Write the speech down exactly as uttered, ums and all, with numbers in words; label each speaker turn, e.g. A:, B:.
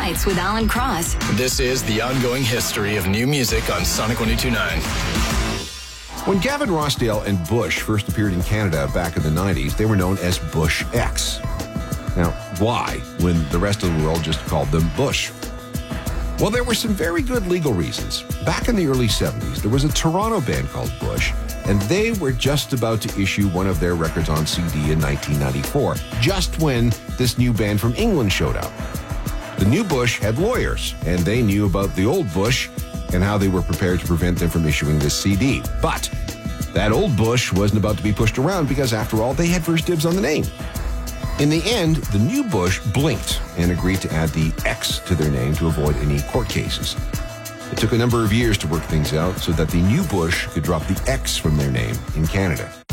A: Nights with Alan Cross.
B: This is the ongoing history of new music on Sonic one oh two point nine.
C: When Gavin Rossdale and Bush first appeared in Canada back in the nineties, they were known as Bush X. Now, why, when the rest of the world just called them Bush? Well, there were some very good legal reasons. Back in the early seventies, there was a Toronto band called Bush, and they were just about to issue one of their records on C D in nineteen ninety-four, just when this new band from England showed up. The new Bush had lawyers, and they knew about the old Bush and how they were prepared to prevent them from issuing this C D. But that old Bush wasn't about to be pushed around because, after all, they had first dibs on the name. In the end, the new Bush blinked and agreed to add the X to their name to avoid any court cases. It took a number of years to work things out so that the new Bush could drop the X from their name in Canada.